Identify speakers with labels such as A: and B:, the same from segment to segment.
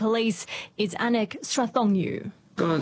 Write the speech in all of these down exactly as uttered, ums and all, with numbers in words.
A: Police is Anek Strathongyu.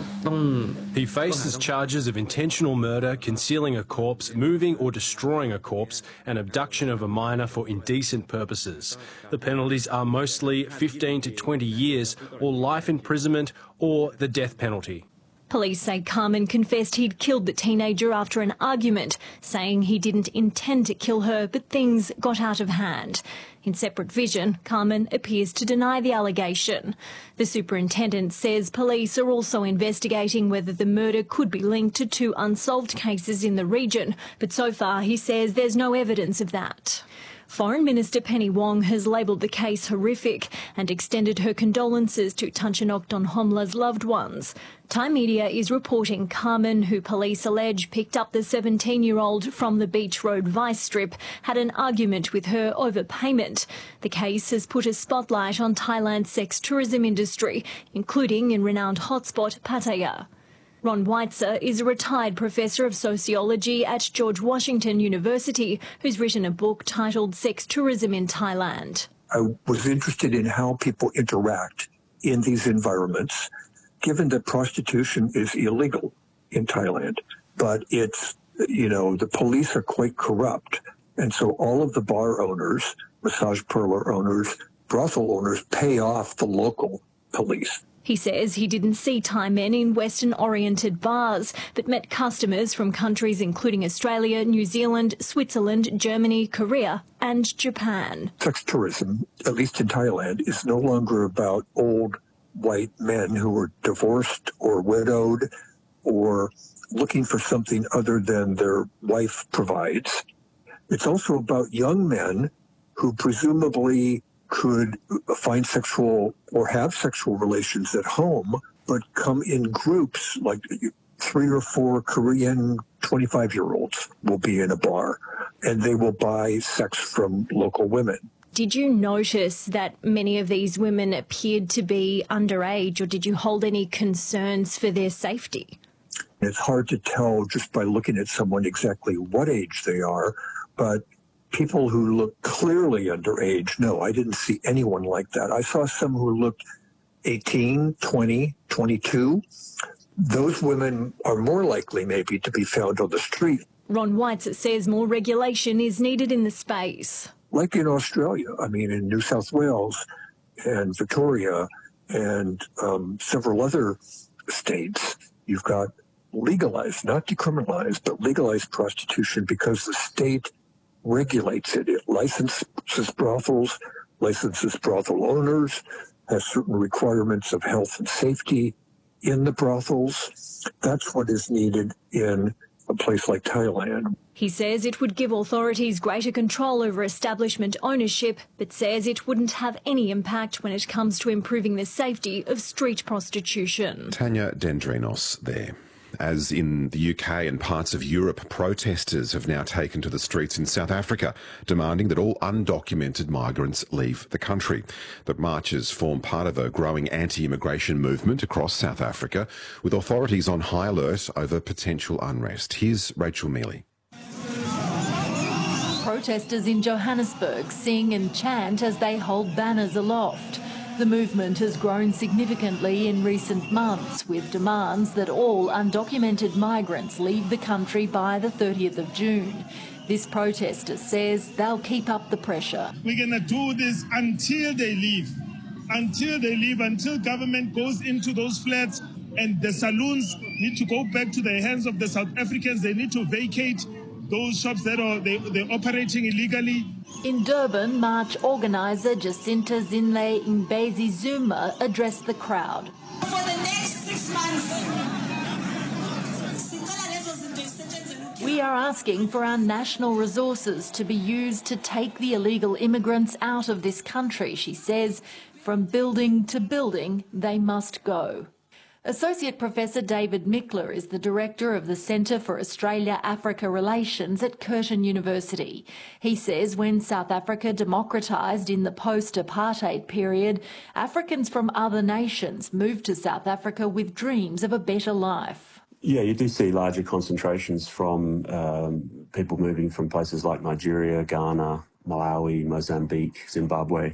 B: He faces charges of intentional murder, concealing a corpse, moving or destroying a corpse, and abduction of a minor for indecent purposes. The penalties are mostly fifteen to twenty years, or life imprisonment, or the death penalty.
A: Police say Carmen confessed he'd killed the teenager after an argument, saying he didn't intend to kill her, but things got out of hand. In separate vision, Carmen appears to deny the allegation. The superintendent says police are also investigating whether the murder could be linked to two unsolved cases in the region, but so far he says there's no evidence of that. Foreign Minister Penny Wong has labelled the case horrific and extended her condolences to Tanchanok Donghomla's loved ones. Thai media is reporting Carmen, who police allege picked up the seventeen-year-old from the Beach Road Vice Strip, had an argument with her over payment. The case has put a spotlight on Thailand's sex tourism industry, including in renowned hotspot Pattaya. Ron Weitzer is a retired professor of sociology at George Washington University who's written a book titled Sex Tourism in Thailand.
C: I was interested in how people interact in these environments, given that prostitution is illegal in Thailand. But it's, you know, the police are quite corrupt. And so all of the bar owners, massage parlor owners, brothel owners pay off the local police.
A: He says he didn't see Thai men in Western-oriented bars, but met customers from countries including Australia, New Zealand, Switzerland, Germany, Korea and Japan.
C: Sex tourism, at least in Thailand, is no longer about old white men who are divorced or widowed or looking for something other than their wife provides. It's also about young men who presumably could find sexual or have sexual relations at home, but come in groups, like three or four Korean twenty-five-year-olds will be in a bar, and they will buy sex from local women.
A: Did you notice that many of these women appeared to be underage, or did you hold any concerns for their safety?
C: It's hard to tell just by looking at someone exactly what age they are, but people who look clearly underage, no, I didn't see anyone like that. I saw some who looked eighteen, twenty, twenty-two. Those women are more likely maybe to be found on the street.
A: Ron Weitzer says more regulation is needed in the space.
C: Like in Australia, I mean, in New South Wales and Victoria and um, several other states, you've got legalized, not decriminalized, but legalized prostitution because the state regulates it. It licenses brothels, licenses brothel owners, has certain requirements of health and safety in the brothels. That's what is needed in a place like Thailand.
A: He says it would give authorities greater control over establishment ownership, but says it wouldn't have any impact when it comes to improving the safety of street prostitution.
D: Tanya Dendrinos there. As in the U K and parts of Europe, protesters have now taken to the streets in South Africa, demanding that all undocumented migrants leave the country. The marches form part of a growing anti-immigration movement across South Africa, with authorities on high alert over potential unrest. Here's Rachel Mealy.
E: Protesters in Johannesburg sing and chant as they hold banners aloft. The movement has grown significantly in recent months, with demands that all undocumented migrants leave the country by the thirtieth of June. This protester says they'll keep up the pressure.
F: We're going to do this until they leave, until they leave, until government goes into those flats and the saloons need to go back to the hands of the South Africans. They need to vacate those shops that are they, they're operating illegally.
E: In Durban, March organiser Jacinta Zinhle Mbezi Zuma addressed the crowd.
G: For the next six months,
E: we are asking for our national resources to be used to take the illegal immigrants out of this country, she says. From building to building, they must go. Associate Professor David Mickler is the Director of the Centre for Australia-Africa Relations at Curtin University. He says when South Africa democratised in the post-apartheid period, Africans from other nations moved to South Africa with dreams of a better life.
H: Yeah, you do see larger concentrations from um, people moving from places like Nigeria, Ghana, Malawi, Mozambique, Zimbabwe,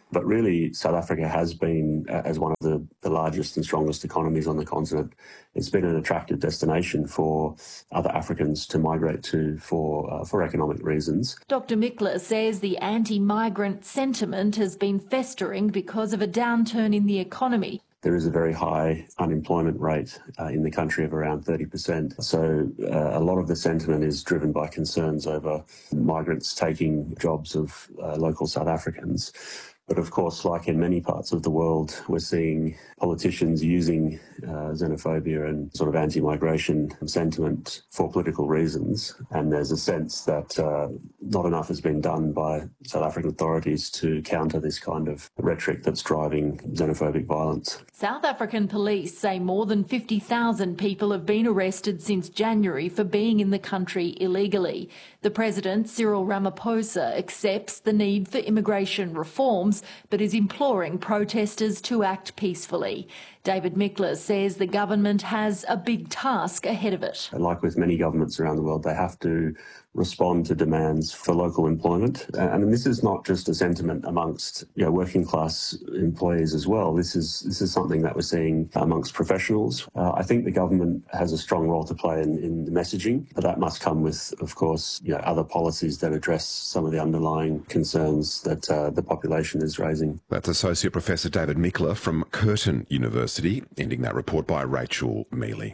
H: But really, South Africa has been, uh, as one of the, the largest and strongest economies on the continent, it's been an attractive destination for other Africans to migrate to for uh, for economic reasons.
E: Doctor Mickler says the anti-migrant sentiment has been festering because of a downturn in the economy.
H: There is a very high unemployment rate uh, in the country of around thirty percent. So uh, a lot of the sentiment is driven by concerns over migrants taking jobs of uh, local South Africans. But of course, like in many parts of the world, we're seeing politicians using uh, xenophobia and sort of anti-migration sentiment for political reasons. And there's a sense that uh, not enough has been done by South African authorities to counter this kind of rhetoric that's driving xenophobic violence.
E: South African police say more than fifty thousand people have been arrested since January for being in the country illegally. The President, Cyril Ramaphosa, accepts the need for immigration reforms, but is imploring protesters to act peacefully. David Mickler says the government has a big task ahead of it.
H: Like with many governments around the world, they have to respond to demands for local employment. And this is not just a sentiment amongst you know, working class employees as well. This is this is something that we're seeing amongst professionals. Uh, I think the government has a strong role to play in, in the messaging, but that must come with, of course, you know, other policies that address some of the underlying concerns that uh, the population is raising.
D: That's Associate Professor David Mickler from Curtin University, ending that report by Rachel Mealy.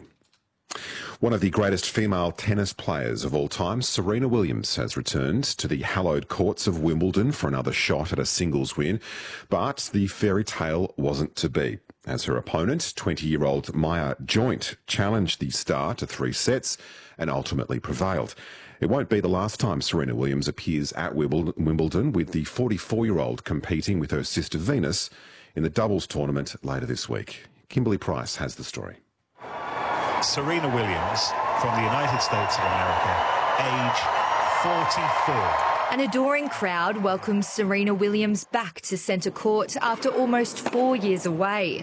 D: One of the greatest female tennis players of all time, Serena Williams, has returned to the hallowed courts of Wimbledon for another shot at a singles win, but the fairy tale wasn't to be, as her opponent, twenty-year-old Maya Joint, challenged the star to three sets and ultimately prevailed. It won't be the last time Serena Williams appears at Wimbledon, with the forty-four-year-old competing with her sister Venus in the doubles tournament later this week. Kimberly Price has the story.
I: Serena Williams from the United States of America, age forty-four.
J: An adoring crowd welcomes Serena Williams back to centre court after almost four years away.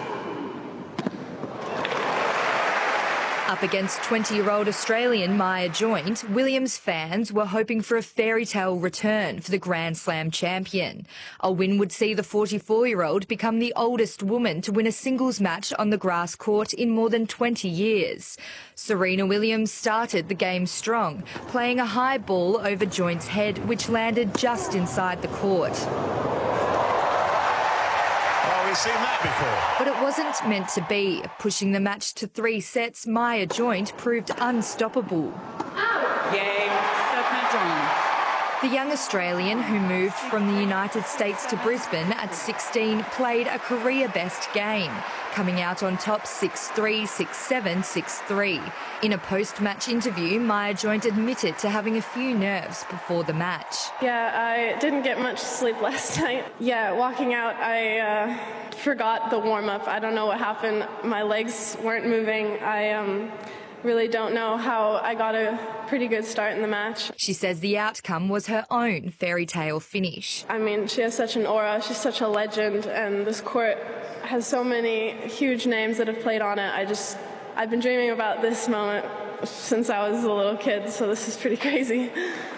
J: Up against twenty-year-old Australian Maya Joint, Williams fans were hoping for a fairy tale return for the Grand Slam champion. A win would see the forty-four-year-old become the oldest woman to win a singles match on the grass court in more than twenty years. Serena Williams started the game strong, playing a high ball over Joint's head, which landed just inside the court.
I: Seen that before.
J: But it wasn't meant to be. Pushing the match to three sets, Maya Joint proved unstoppable.
K: Game, second drawn.
J: The young Australian, who moved from the United States to Brisbane at sixteen, played a career-best game, coming out on top six three, six seven, six three. In a post-match interview, Maya Joint admitted to having a few nerves before the match.
L: Yeah, I didn't get much sleep last night. Yeah, walking out, I uh, forgot the warm-up. I don't know what happened. My legs weren't moving. I um, really don't know how I got a pretty good start in the match.
J: She says the outcome was her own fairy tale finish.
L: I mean, she has such an aura. She's such a legend, and this court has so many huge names that have played on it. I just, I've been dreaming about this moment since I was a little kid, so this is pretty crazy.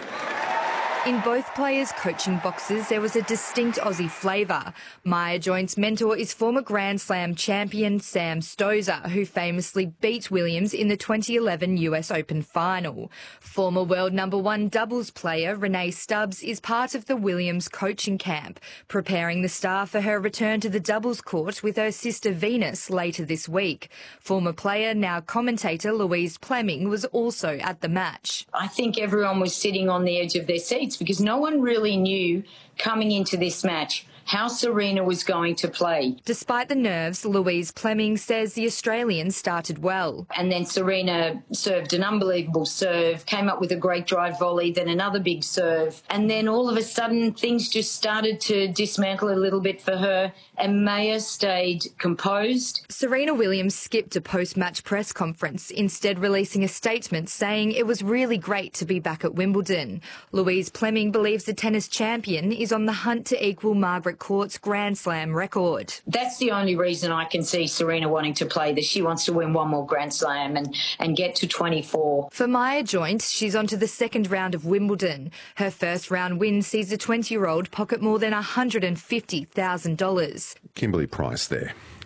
J: In both players' coaching boxes, there was a distinct Aussie flavour. Maya Joint's mentor is former Grand Slam champion Sam Stosur, who famously beat Williams in the twenty eleven U S Open final. Former world number one doubles player Renee Stubbs is part of the Williams coaching camp, preparing the star for her return to the doubles court with her sister Venus later this week. Former player, now commentator Louise Plemming, was also at the match.
M: I think everyone was sitting on the edge of their seats because no one really knew coming into this match how Serena was going to play.
J: Despite the nerves, Louise Plemming says the Australian started well.
M: And then Serena served an unbelievable serve, came up with a great drive volley, then another big serve. And then all of a sudden things just started to dismantle a little bit for her, and Maya stayed composed.
J: Serena Williams skipped a post-match press conference, instead releasing a statement saying it was really great to be back at Wimbledon. Louise Plemming believes the tennis champion is on the hunt to equal Margaret favourite court's Grand Slam record.
M: That's the only reason I can see Serena wanting to play this. She wants to win one more Grand Slam and, and get to twenty-four.
J: For Maya Joynt, she's on to the second round of Wimbledon. Her first round win sees the twenty-year-old pocket more than one hundred fifty thousand dollars.
D: Kimberly Price there.